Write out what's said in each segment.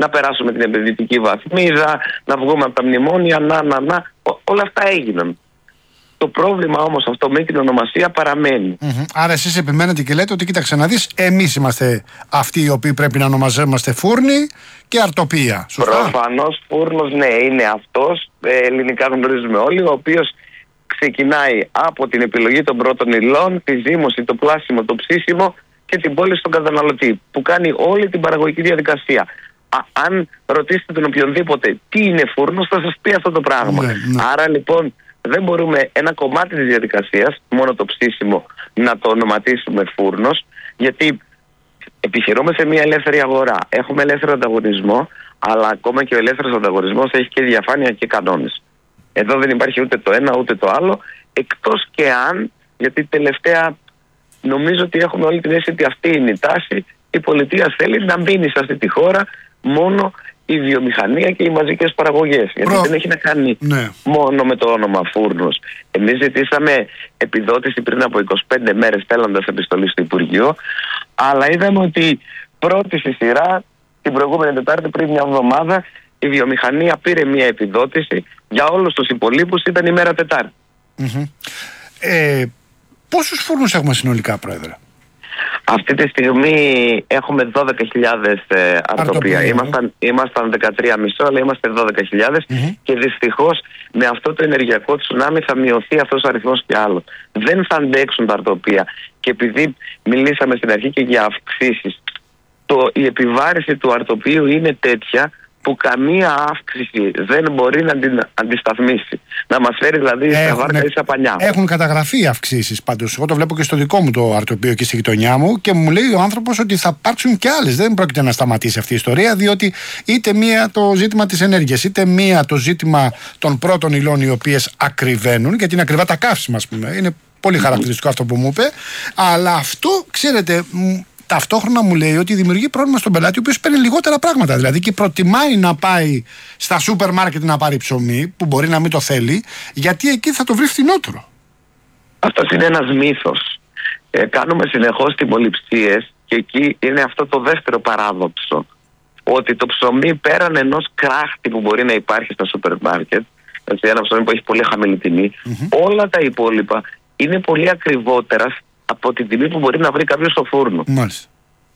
να περάσουμε την επενδυτική βαθμίδα, να βγούμε από τα μνημόνια, όλα αυτά έγιναν. Το πρόβλημα όμως αυτό με την ονομασία παραμένει. Άρα εσείς επιμένετε και λέτε ότι κοίταξε να δεις, εμείς είμαστε αυτοί οι οποίοι πρέπει να ονομαζόμαστε φούρνοι και αρτοπία. Σωστά? Προφανώς φούρνος, ναι, είναι αυτός, ελληνικά γνωρίζουμε όλοι, ο οποίος ξεκινάει από την επιλογή των πρώτων υλών, τη ζύμωση, το πλάσιμο, το ψήσιμο και την πώληση στον καταναλωτή, που κάνει όλη την παραγωγική διαδικασία. Αν ρωτήσετε τον οποιονδήποτε τι είναι φούρνος, θα σας πει αυτό το πράγμα. Ναι. Άρα λοιπόν δεν μπορούμε ένα κομμάτι της διαδικασίας, μόνο το ψήσιμο, να το ονοματίσουμε φούρνος, γιατί επιχειρούμε σε μια ελεύθερη αγορά. Έχουμε ελεύθερο ανταγωνισμό, αλλά ακόμα και ο ελεύθερος ανταγωνισμός έχει και διαφάνεια και κανόνες. Εδώ δεν υπάρχει ούτε το ένα ούτε το άλλο, εκτός και αν, γιατί τελευταία νομίζω ότι έχουμε όλη την αίσθηση ότι αυτή είναι η τάση, η πολιτεία θέλει να μπαίνει σε αυτή τη χώρα μόνο η βιομηχανία και οι μαζικές παραγωγές. Γιατί δεν έχει να κάνει μόνο με το όνομα φούρνος. Εμείς ζητήσαμε επιδότηση πριν από 25 μέρες στέλνοντας επιστολή στο Υπουργείο, αλλά είδαμε ότι πρώτη στη σειρά, την προηγούμενη Τετάρτη πριν μια εβδομάδα, η βιομηχανία πήρε μια επιδότηση, για όλους τους υπολείπους ήταν ημέρα Τετάρτη. Πόσους φούρνους έχουμε συνολικά, Πρόεδρε? Αυτή τη στιγμή έχουμε 12.000 αρτοπία. Ήμασταν 13,5, αλλά είμαστε 12.000 και δυστυχώς με αυτό το ενεργειακό τσουνάμι θα μειωθεί αυτός ο αριθμός και άλλο. Δεν θα αντέξουν τα αρτοπία. Και επειδή μιλήσαμε στην αρχή και για αυξήσεις, η επιβάρηση του αρτοπίου είναι τέτοια που καμία αύξηση δεν μπορεί να την αντισταθμίσει. Να μας φέρει δηλαδή στα βάρκα ή στα πανιά. Έχουν καταγραφεί αυξήσεις πάντως. Εγώ το βλέπω και στο δικό μου το αρτοπείο και στη γειτονιά μου και μου λέει ο άνθρωπος ότι θα υπάρξουν και άλλες. Δεν πρόκειται να σταματήσει αυτή η ιστορία, διότι είτε μία το ζήτημα της ενέργειας, είτε μία το ζήτημα των πρώτων υλών οι οποίες ακριβένουν, γιατί είναι ακριβά τα καύσιμα, ας πούμε. Είναι πολύ χαρακτηριστικό αυτό που μου είπε. Αλλά αυτό, ξέρετε, ταυτόχρονα μου λέει ότι δημιουργεί πρόβλημα στον πελάτη, ο οποίος παίρνει λιγότερα πράγματα. Δηλαδή και προτιμάει να πάει στα σούπερ μάρκετ να πάρει ψωμί, που μπορεί να μην το θέλει, γιατί εκεί θα το βρει φθηνότερο. Αυτός είναι ένας μύθος. Κάνουμε συνεχώς τιμοληψίες και εκεί είναι αυτό το δεύτερο παράδοξο. Ότι το ψωμί πέραν ενός κράχτη που μπορεί να υπάρχει στα σούπερ μάρκετ, έτσι, ένα ψωμί που έχει πολύ χαμηλή τιμή, όλα τα υπόλοιπα είναι πολύ ακριβότερα από την τιμή που μπορεί να βρει κάποιος στο φούρνο. Μάλιστα.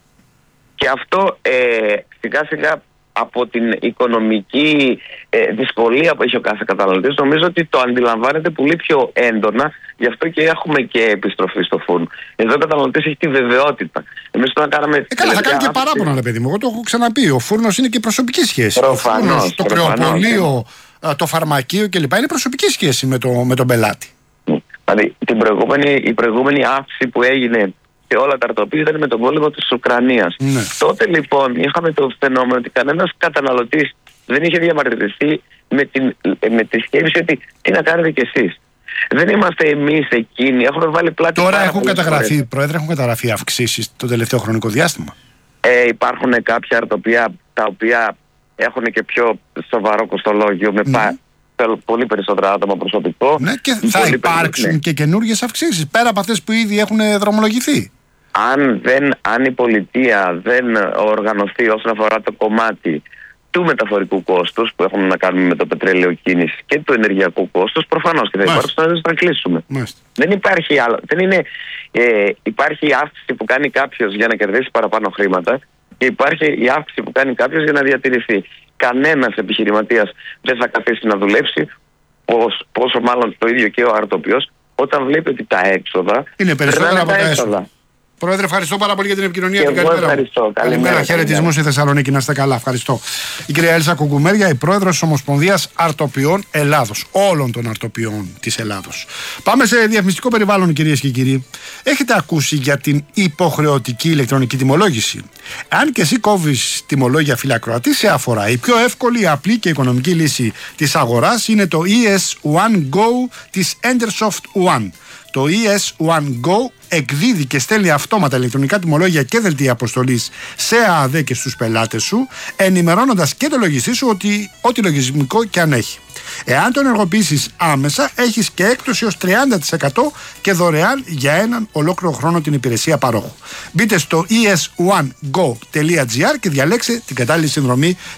Και αυτό σιγά σιγά από την οικονομική δυσκολία που έχει ο κάθε καταναλωτής, νομίζω ότι το αντιλαμβάνεται πολύ πιο έντονα, γι' αυτό και έχουμε και επιστροφή στο φούρνο. Εδώ ο καταναλωτής έχει τη βεβαιότητα. Εμείς τώρα κάναμε. Καλά, θα κάνει και παράπονα, ρε παιδί μου. Εγώ το έχω ξαναπεί. Ο φούρνος είναι και προσωπική σχέση. Προφανώς. Το κρεοπολείο, το φαρμακείο κλπ. Είναι προσωπική σχέση με τον πελάτη. Δηλαδή η προηγούμενη αύξηση που έγινε σε όλα τα αρτοπία ήταν με τον πόλεμο της Ουκρανίας. Τότε λοιπόν είχαμε το φαινόμενο ότι κανένας καταναλωτής δεν είχε διαμαρτυρηθεί με τη σκέψη ότι τι να κάνετε κι εσείς. Δεν είμαστε εμείς εκείνοι, έχουμε βάλει πλάτη. Τώρα έχουν καταγραφεί, Πρόεδρε, έχουν καταγραφεί αυξήσεις το τελευταίο χρονικό διάστημα. Υπάρχουν κάποια αρτοπία τα οποία έχουν και πιο σοβαρό κοστολόγιο με πολύ περισσότερα άτομα προσωπικό. Ναι, και θα υπάρξουν και καινούργιες αυξήσεις πέρα από αυτές που ήδη έχουν δρομολογηθεί. Αν η πολιτεία δεν οργανωθεί όσον αφορά το κομμάτι του μεταφορικού κόστους που έχουν να κάνουν με το πετρέλαιο κίνηση και του ενεργειακού κόστους, προφανώς και θα υπάρξουν να κλείσουμε. Δεν υπάρχει άλλο. Δεν είναι, υπάρχει η αύξηση που κάνει κάποιος για να κερδίσει παραπάνω χρήματα και υπάρχει η αύξηση που κάνει κάποιος για να διατηρηθεί. Κανένας επιχειρηματίας δεν θα καθίσει να δουλέψει, πόσο μάλλον το ίδιο και ο αρτοπιός, όταν βλέπει ότι τα έξοδα είναι περισσότερα από τα έσοδα. Πρόεδρε, ευχαριστώ πάρα πολύ για την επικοινωνία. Και εγώ ευχαριστώ. Καλημέρα. Χαιρετισμούς στη Θεσσαλονίκη. Να είστε καλά. Ευχαριστώ. Η κυρία Έλσα Κουκουμέρια, η πρόεδρος της Ομοσπονδίας Αρτοπιών Ελλάδος. Όλων των αρτοπιών της Ελλάδος. Πάμε σε διαφημιστικό περιβάλλον, κυρίες και κύριοι. Έχετε ακούσει για την υποχρεωτική ηλεκτρονική τιμολόγηση? Αν και εσύ κόβεις τιμολόγια, φίλε ακροατή, σε αφορά. Η πιο εύκολη, απλή και οικονομική λύση της αγοράς είναι το ES1 Go της Endersoft One. Το ES1 Go εκδίδει και στέλνει αυτόματα ηλεκτρονικά τιμολόγια και δελτία αποστολής σε ΑΑΔ και στους πελάτες σου, ενημερώνοντας και το λογιστή σου ότι ό,τι λογισμικό και αν έχει. Εάν το ενεργοποιήσεις άμεσα, έχεις και έκπτωση ως 30% και δωρεάν για έναν ολόκληρο χρόνο την υπηρεσία παρόχου. Μπείτε στο es1go.gr και διαλέξτε την κατάλληλη συνδρομή